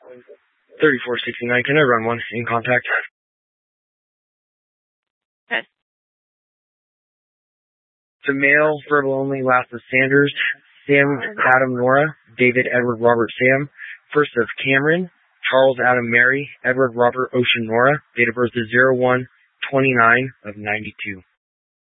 3469, can I run one in contact? Okay. To male, verbal only, last of Sanders, Sam Adam Nora, David Edward Robert Sam, first of Cameron, Charles Adam Mary, Edward Robert Ocean Nora, date of birth is 01/29/92.